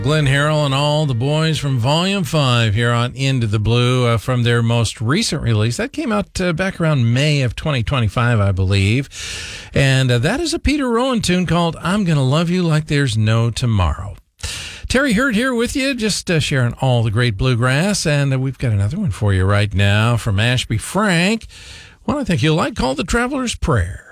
Glenn Harrell and all the boys from Volume 5 here on Into the Blue from their most recent release. That came out back around May of 2025, I believe. And that is a Peter Rowan tune called I'm Gonna Love You Like There's No Tomorrow. Terry Hurd here with you, just sharing all the great bluegrass. And we've got another one for you right now from Ashby Frank. One I think you'll like, called The Traveler's Prayer.